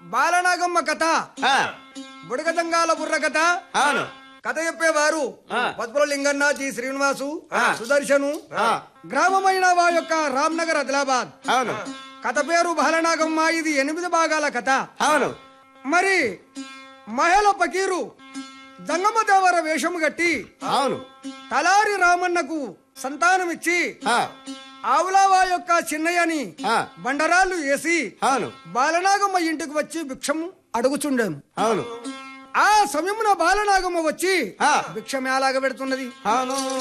బాలనాగమ్మ కథ బుడగదంగాల బుర్ర కథ అవును కథ చెప్పేవారు పద్మల లింగన్న జి శ్రీనివాసు సుదర్శను గ్రామమైన వా యొక్క రామ్నగర్ ఆదిలాబాద్. అవును కథ పేరు బాలనాగమ్మ. ఇది 8 భాగాల కథ. అవును మరి మహిళ పకీరు జంగమ దేవర వేషము గట్టి అవును తలారి రామన్నకు సంతానమిచ్చి ఆవులావా యొక్క చిన్నయ్యని బండరాళ్ళు వేసి అవును బాలనాగమ్మ ఇంటికి వచ్చి భిక్షము అడుగుచుండెను. అవును ఆ సమయమున బాలనాగమ్మ వచ్చి భిక్షం ఎలాగ పెడుతున్నది. అవును